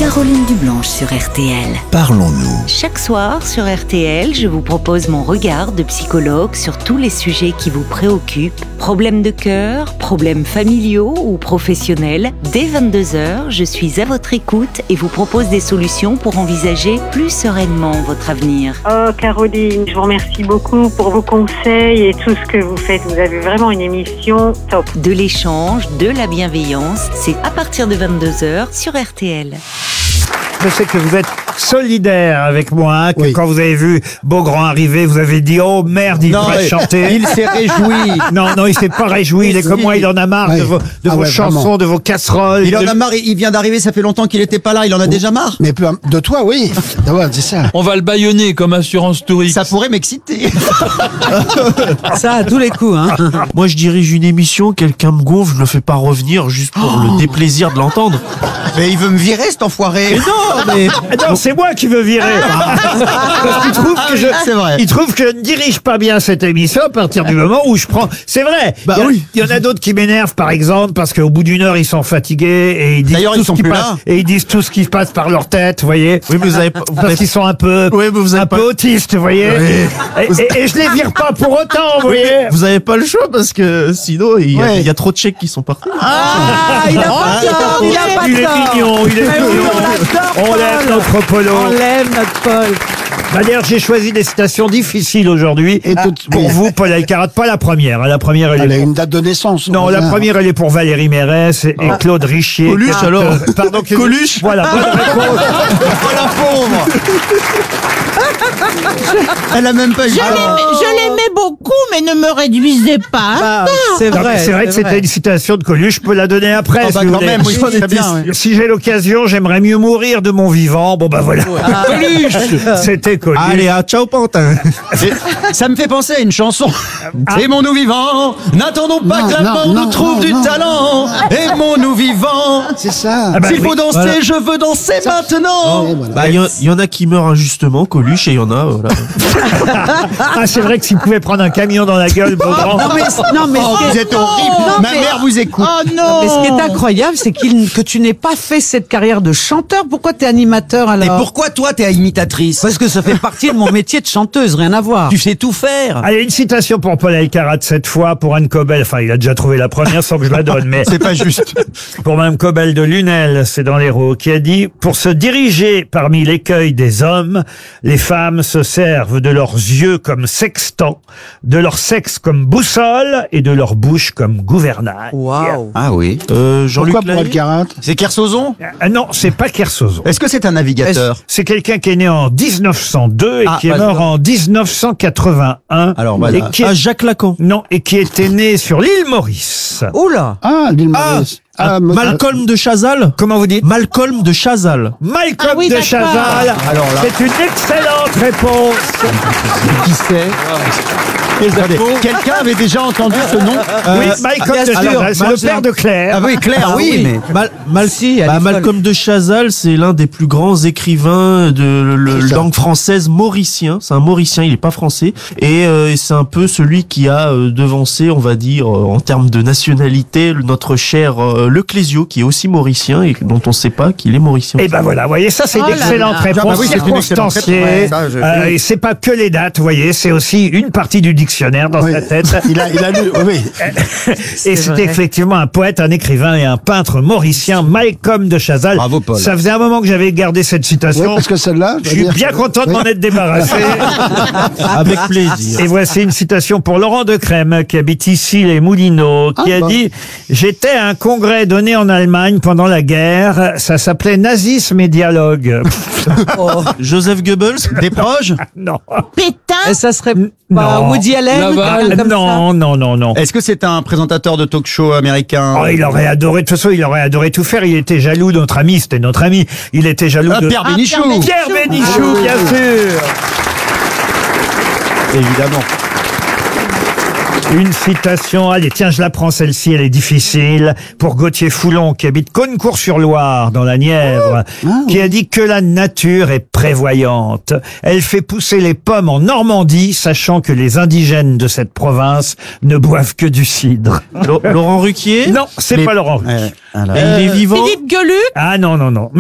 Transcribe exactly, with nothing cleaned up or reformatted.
Caroline Dublanche sur R T L. Parlons-nous. Chaque soir sur R T L, je vous propose mon regard de psychologue sur tous les sujets qui vous préoccupent. Problèmes de cœur, problèmes familiaux ou professionnels. Dès vingt-deux heures, je suis à votre écoute et vous propose des solutions pour envisager plus sereinement votre avenir. Oh Caroline, je vous remercie beaucoup pour vos conseils et tout ce que vous faites. Vous avez vraiment une émission top. De l'échange, de la bienveillance, c'est à partir de vingt-deux heures sur R T L. Je sais que vous êtes solidaire avec moi, que Oui. quand vous avez vu Beaugrand arriver, vous avez dit « Oh merde, il pourrait chanter ». Il s'est réjoui. Non, non, il s'est pas réjoui. Il est comme moi, il en a marre Ouais. de vos, de Ah vos ouais, chansons, vraiment. de vos casseroles. Il en de- a marre, il vient d'arriver, ça fait longtemps qu'il était pas là, il en a déjà marre. Mais peu, de toi, oui. Ah ouais, c'est ça. On va le bâillonner comme assurance touriste. Ça pourrait m'exciter. Ça, à tous les coups, hein. Moi, je dirige une émission, quelqu'un me gonfle, je le fais pas revenir juste pour le déplaisir de l'entendre. Mais il veut me virer, cet enfoiré. Non, mais Ah non, c'est moi qui veux virer. Parce qu'il trouve que je, c'est vrai. il trouve que je ne dirige pas bien cette émission à partir du moment où je prends. C'est vrai. Bah il y a- oui. il y en a d'autres qui m'énervent, par exemple, parce qu'au bout d'une heure, ils sont fatigués et ils disent D'ailleurs, tout ils ce sont qui plus passe, là. et ils disent tout ce qui se passe par leur tête, vous voyez. oui, mais vous avez pas, vous Parce avez- qu'ils sont un peu, oui, mais vous avez un pas, peu autistes, vous voyez. Et, et- et je les vire pas pour autant, vous voyez. vous avez pas le choix parce que sinon, il y, a- Ouais. il y a trop de chèques qui sont partis. Ah, il a pas tort, il a pas Il est tort. mignon, il est Mais oui, mignon. on l'adore, On Paul. l'aime, notre Polo. On l'aime, notre Paul. D'ailleurs, j'ai choisi des citations difficiles aujourd'hui. Et toutes- Pour oui. vous, Paul Alcarat, pas la première. hein. La première, elle Elle a est. une date de naissance. Non, la Voilà. première, elle est pour Valérie Mérès et, et Claude Richier. Coluche, qui est- alors. euh, Pardon, que- Coluche. Voilà, bonne réponse. Oh la pauvre. Elle a même pas eu. Je l'aimais- je l'aimais beaucoup, mais ne me réduisez pas. Ah, c'est Non, mais vrai. c'est vrai que c'était une citation de Coluche. Je peux la donner après. Ah si bah vous quand voulez. même, oui, très bien. ouais. Si j'ai l'occasion, j'aimerais mieux mourir de mon vivant. Bon, bah voilà. Coluche. C'était Coluche. Allez, à ciao Pantin. Et ça me fait penser à une chanson. Aimons-nous vivants, n'attendons pas Non, que la non, mort non, nous trouve non, du non. talent. Aimons-nous vivants. C'est ça. Ah bah S'il oui. faut danser, Voilà. je veux danser maintenant. Et voilà. Bah, il y, en- il y en a qui meurent injustement, Coluche, et il y en a, voilà. Ah, c'est vrai que s'il pouvait prendre un camion dans la gueule, Beaugrand. Non, mais, non, mais Oh, ce qui vous est- êtes horrible. non, Ma mais- mère vous écoute. Oh mais non. ce qui est incroyable, c'est qu'il, que tu n'aies pas fait cette carrière de chanteur. Pourquoi t'es animateur alors? Et pourquoi toi t'es imitatrice? Parce que ça fait partie de mon métier de chanteuse, rien à voir. Tu sais tout faire. Allez, une citation pour Paul Alcarat cette fois, pour Anne Cobel. Enfin, il a déjà trouvé la première sans que je la donne, mais C'est pas juste. pour Mme Cobel de Lunel, c'est dans l'Hérault, qui a dit « Pour se diriger parmi l'écueil des hommes, les femmes se servent de leurs yeux comme sextant, de leur sexe comme boussole et de leur bouche comme gouvernail. Waouh. Ah oui. Euh, Jean-Luc Pourquoi pour Lahaye. Alcarat? C'est Kersozon? Ah non, c'est pas Kersozon. Est-ce que c'est un navigateur? C'est quelqu'un qui est né en dix-neuf cent deux et Ah, qui est bah, mort d'accord. en dix-neuf cent quatre-vingt-un. Alors, voilà. Et qui est- Ah, Jacques Lacan. Non, et qui était né sur l'île Maurice. Oula. Ah, l'île Ah, Maurice. ah, Mo- Malcolm de Chazal. Comment vous dites? Malcolm de Chazal. Malcolm Ah oui, de d'accord. Chazal. Alors là. C'est une excellente réponse. Qui c'est? Attendez, quelqu'un avait déjà entendu ce nom? oui, Malcolm bien de sûr, Chazal, c'est le Malcolm. père de Claire. Ah oui, Claire, Ah oui, oui. mais. Mal, Mal- Si, à bah, l'école. Malcolm de Chazal, c'est l'un des plus grands écrivains de le- C'est ça. langue française mauricien. C'est un mauricien, il est pas français. Et euh, c'est un peu celui qui a euh, devancé, on va dire, euh, en termes de nationalité, le- notre cher euh, Leclésio, qui est aussi mauricien et dont on sait pas qu'il est mauricien. Et ben voilà, vous voyez, ça c'est Oh une là excellente là. réponse, Ah bah oui, c'est une excellente circonstanciée. réponse. Ouais, ça, je- Euh, et c'est pas que les dates, vous voyez, c'est aussi une partie du dictionnaire dans Oui. sa tête. Il a, il a lu, oui. Et c'était effectivement un poète, un écrivain et un peintre mauricien, Malcolm de Chazal. Bravo, Paul. Ça faisait un moment que j'avais gardé cette Oui, citation. parce que celle-là. Je suis bien content de m'en être débarrassé. Avec plaisir. Et voici une citation pour Laurent Decrème, qui habite ici les Moulineaux, qui Ah, a bon. dit « J'étais à un congrès donné en Allemagne pendant la guerre. Ça s'appelait Nazisme et dialogue. Joseph Goebbels. Des proches? » Non. Pétain. Et ça serait pas Non. Woody Allen? Laval. quelqu'un comme ça Non, non, non, non. Est-ce que c'est un présentateur de talk show américain? Oh, il aurait adoré, de toute façon, il aurait adoré tout faire. Il était jaloux de notre ami, c'était notre ami. Il était jaloux Ah, de... Pierre Ah, Bénichou. Pierre Pierre Bénichou, bien sûr. Évidemment. Une citation, allez, tiens, je la prends celle-ci, elle est difficile, pour Gauthier Foulon, qui habite Caunecourt-sur-Loire, dans la Nièvre, qui a dit que la nature est prévoyante. Elle fait pousser les pommes en Normandie, sachant que les indigènes de cette province ne boivent que du cidre. Laurent Ruquier. Non, c'est Les- pas Laurent. Ouais, voilà. Et il est vivant. Philippe Gueluc. Ah non, non, non.